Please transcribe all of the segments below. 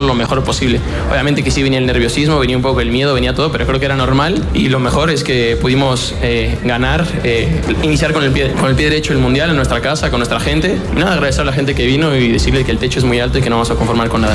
lo mejor posible. Obviamente que sí venía el nerviosismo, venía un poco el miedo, venía todo, pero creo que era normal y lo mejor es que pudimos ganar, iniciar con el pie derecho el Mundial en nuestra casa, con nuestra gente. Y nada, agradecer a la gente que vino y decirle que el techo es muy alto y que no vamos a conformar con nada.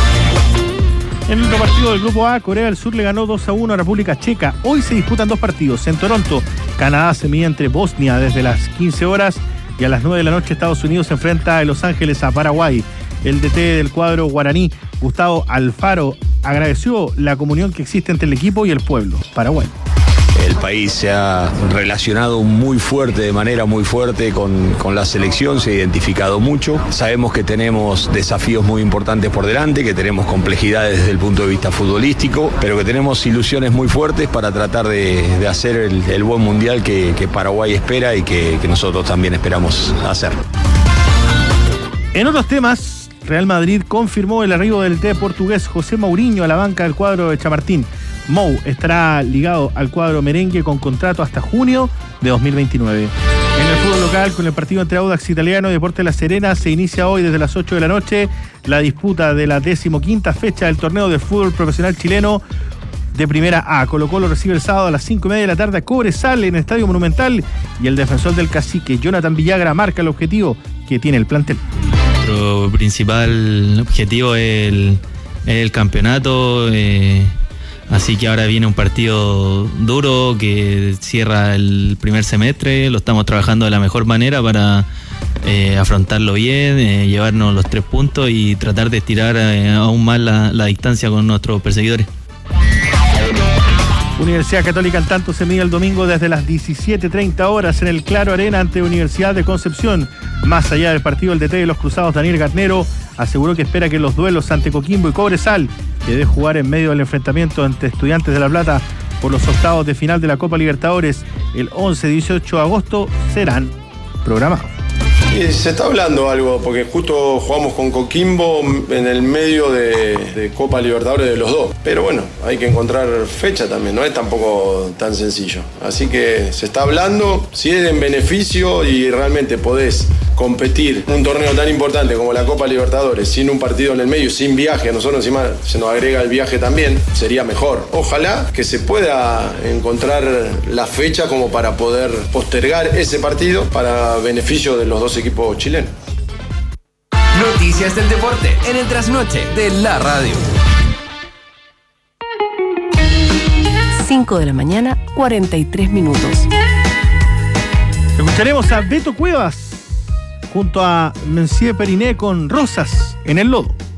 En el otro partido del Grupo A, Corea del Sur le ganó 2-1 a República Checa. Hoy se disputan dos partidos. En Toronto, Canadá se mide entre Bosnia desde las 15 horas y a las 9 de la noche Estados Unidos se enfrenta en Los Ángeles a Paraguay. El DT del cuadro guaraní, Gustavo Alfaro, agradeció la comunión que existe entre el equipo y el pueblo paraguayo. El país se ha relacionado de manera muy fuerte con la selección, se ha identificado mucho. Sabemos que tenemos desafíos muy importantes por delante, que tenemos complejidades desde el punto de vista futbolístico, pero que tenemos ilusiones muy fuertes para tratar de hacer el buen mundial que Paraguay espera y que nosotros también esperamos hacer. En otros temas, Real Madrid confirmó el arribo del DT portugués José Mourinho a la banca del cuadro de Chamartín. Mou estará ligado al cuadro merengue con contrato hasta junio de 2029. En el fútbol local, con el partido entre Audax Italiano y Deportes La Serena, se inicia hoy desde las 8 de la noche la disputa de la 15ª fecha del torneo de fútbol profesional chileno de Primera A. Colo-Colo recibe el sábado a las 5:30 de la tarde a Cobresal en el Estadio Monumental y el defensor del Cacique, Jonathan Villagra, marca el objetivo que tiene el plantel. Nuestro principal objetivo es el campeonato, así que ahora viene un partido duro que cierra el primer semestre. Lo estamos trabajando de la mejor manera para afrontarlo bien, llevarnos los 3 puntos y tratar de estirar aún más la distancia con nuestros perseguidores. Universidad Católica en tanto se mide el domingo desde las 17:30 horas en el Claro Arena ante Universidad de Concepción. Más allá del partido, el DT de los Cruzados, Daniel Garnero, aseguró que espera que los duelos ante Coquimbo y Cobresal, que debe jugar en medio del enfrentamiento entre Estudiantes de La Plata por los octavos de final de la Copa Libertadores el 11 y 18 de agosto, serán programados. Y se está hablando algo, porque justo jugamos con Coquimbo en el medio de Copa Libertadores de los dos. Pero bueno, hay que encontrar fecha también, no es tampoco tan sencillo. Así que se está hablando, si es en beneficio y realmente podés competir un torneo tan importante como la Copa Libertadores sin un partido en el medio, sin viaje, a nosotros encima se nos agrega el viaje también, sería mejor. Ojalá que se pueda encontrar la fecha como para poder postergar ese partido para beneficio de los dos equipos chilenos. Noticias del deporte en el trasnoche de la radio. 5 de la mañana, 43 minutos. Escucharemos a Beto Cuevas junto a Mencie Periné con Rosas en el Lodo.